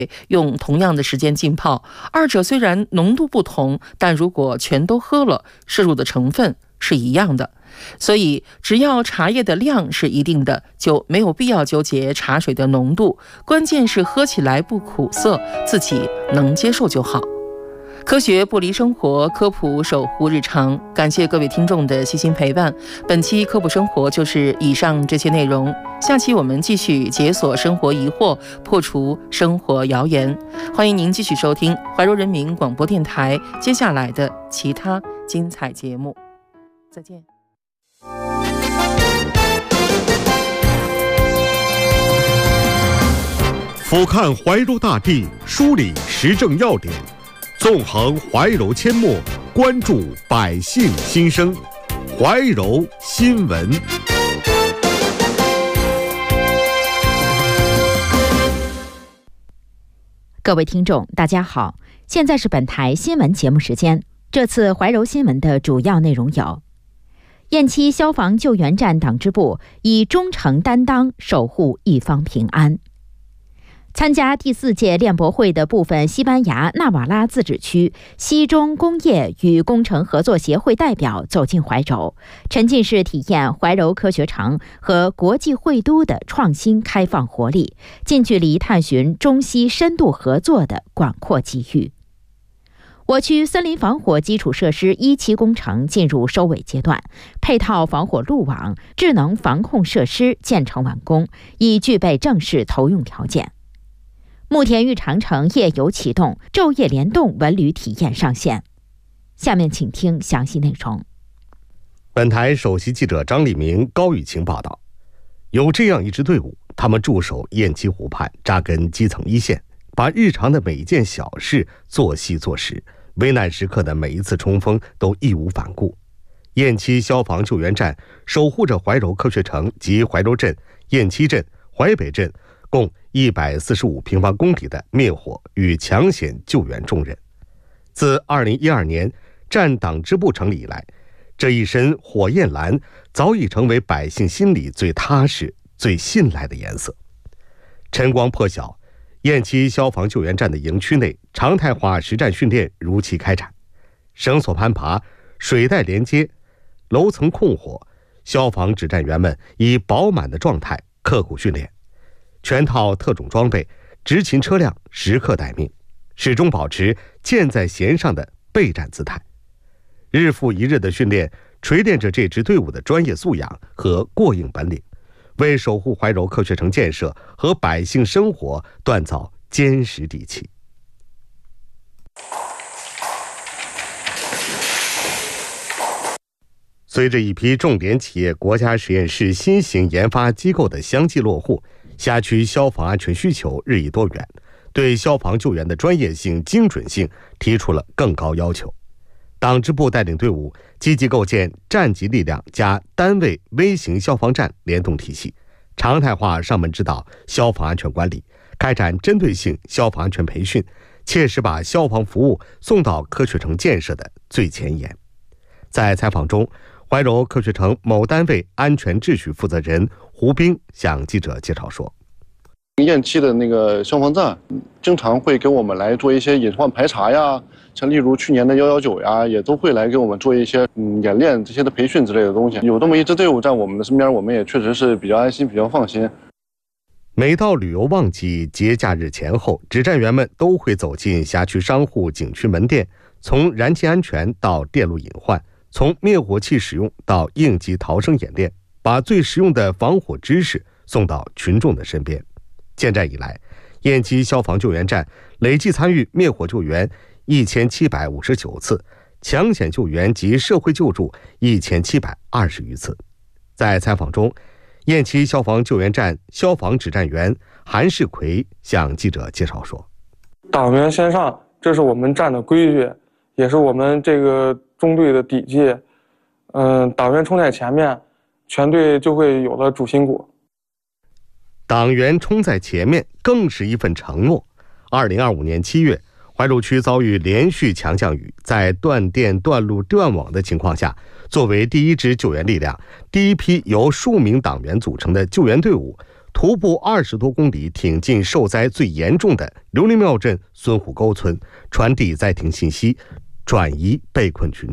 用同样的时间浸泡，二者虽然浓度不同，但如果全都喝了，摄入的成分是一样的。所以只要茶叶的量是一定的，就没有必要纠结茶水的浓度，关键是喝起来不苦涩，自己能接受就好。科学不离生活，科普守护日常。感谢各位听众的悉心陪伴。本期科普生活就是以上这些内容，下期我们继续解锁生活疑惑，破除生活谣言。欢迎您继续收听怀柔人民广播电台接下来的其他精彩节目。再见。 俯瞰怀柔大地，梳理时政要点，纵横怀柔阡陌，关注百姓心声。怀柔新闻。 各位听众，大家好，现在是本台新闻节目时间。这次怀柔新闻的主要内容有：堰七消防救援站党支部以忠诚担当守护一方平安。参加第4届练博会的部分西班牙纳瓦拉自治区西中工业与工程合作协会代表走进怀柔，沉浸式体验怀柔科学城和国际会都的创新开放活力，近距离探寻中西深度合作的广阔机遇。我区森林防火基础设施1期工程进入收尾阶段，配套防火路网、智能防控设施建成完工，已具备正式投用条件。慕田峪长城夜游启动，昼夜联动文旅体验上线。下面请听详细内容。 本台首席记者张立明、高雨晴报道，有这样一支队伍，他们驻守堰七湖畔，扎根基层一线，把日常的每一件小事做细做实，危难时刻的每一次冲锋都义无反顾。堰七消防救援站守护着怀柔科学城及怀柔镇、堰七镇、淮北镇共145平方公里的灭火与抢险救援重任。自2012年站党支部成立以来，这一身火焰蓝早已成为百姓心里最踏实、最信赖的颜色。晨光破晓，堰七消防救援站的营区内常态化实战训练如期开展，绳索攀爬、水带连接、楼层控火，消防指战员们以饱满的状态刻苦训练。全套特种装备、执勤车辆时刻待命，始终保持箭在弦上的备战姿态。日复一日的训练，锤炼着这支队伍的专业素养和过硬本领，为守护怀柔科学城建设和百姓生活锻造坚实底气。随着一批重点企业国家实验室新型研发机构的相继落户，辖区消防安全需求日益多元，对消防救援的专业性、精准性提出了更高要求。党支部带领队伍积极构建站级力量加单位微型消防站联动体系，常态化上门指导消防安全管理，开展针对性消防安全培训，切实把消防服务送到科学城建设的最前沿。在采访中，怀柔科学城某单位安全秩序负责人胡兵向记者介绍说， 堰七的那个消防站经常会给我们来做一些隐患排查呀，像例如去年的119呀，也都会来给我们做一些演练这些的培训之类的东西。有这么一支队伍在我们的身边，我们也确实是比较安心、比较放心。 每到旅游旺季、节假日前后，指战员们都会走进辖区商户、景区门店，从燃气安全到电路隐患，从灭火器使用到应急逃生演练，把最实用的防火知识送到群众的身边。建站以来，堰七消防救援站累计参与灭火救援1759次，抢险救援及社会救助1720余次。在采访中，堰七消防救援站消防指战员韩世奎向记者介绍说， 党员先上，这是我们站的规矩，也是我们这个中队的底气。党员冲在前面，全队就会有了主心骨。 党员冲在前面更是一份承诺。2025年7月，怀柔区遭遇连续强降雨，在断电、断路、断网的情况下，作为第一支救援力量，第一批由数名党员组成的救援队伍， 徒步20多公里，挺进受灾最严重的刘林庙镇孙虎沟村，传递灾情信息，转移被困群众。